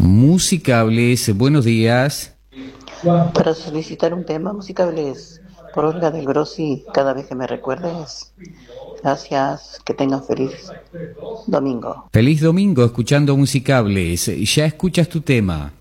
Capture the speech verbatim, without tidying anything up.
Musicables, buenos días. Para solicitar un tema, Musicables, por Olga del Grossi, cada vez que me recuerdes. Gracias, que tengan feliz domingo. Feliz domingo escuchando Musicables. Ya escuchas tu tema.